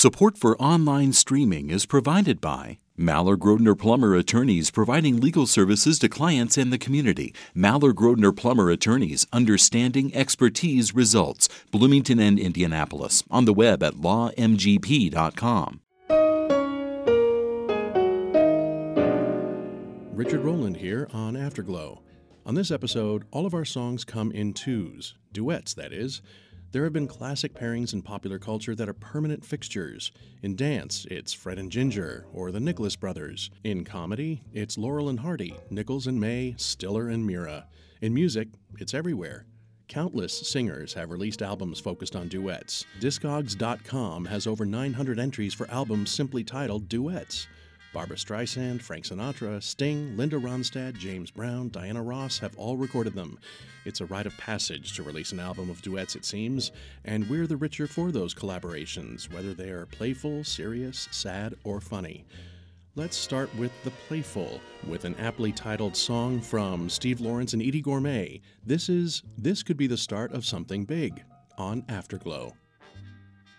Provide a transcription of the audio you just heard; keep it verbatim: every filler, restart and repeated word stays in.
Support for online streaming is provided by Maller Grodner Plummer Attorneys, providing legal services to clients and the community. Maller Grodner Plummer Attorneys, understanding expertise results. Bloomington and Indianapolis. On the web at law m g p dot com. Richard Rowland here on Afterglow. On this episode, all of our songs come in twos, duets that is. There have been classic pairings in popular culture that are permanent fixtures. In dance, it's Fred and Ginger, or the Nicholas Brothers. In comedy, it's Laurel and Hardy, Nichols and May, Stiller and Mira. In music, it's everywhere. Countless singers have released albums focused on duets. Discogs dot com has over nine hundred entries for albums simply titled Duets. Barbra Streisand, Frank Sinatra, Sting, Linda Ronstadt, James Brown, Diana Ross have all recorded them. It's a rite of passage to release an album of duets, it seems, and we're the richer for those collaborations, whether they are playful, serious, sad, or funny. Let's start with the playful, with an aptly titled song from Steve Lawrence and Eydie Gormé. This is This Could Be the Start of Something Big on Afterglow.